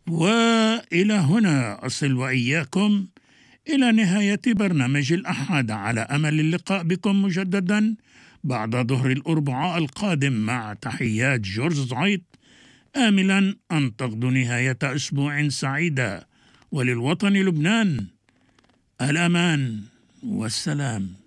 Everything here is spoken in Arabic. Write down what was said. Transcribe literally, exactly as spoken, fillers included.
وإلى هنا أصل وإياكم إلى نهاية برنامج الأحد، على أمل اللقاء بكم مجددا بعد ظهر الأربعاء القادم، مع تحيات جورج زعيط، آملا أن تغدو نهاية أسبوع سعيدة. وللوطن لبنان الأمان والسلام.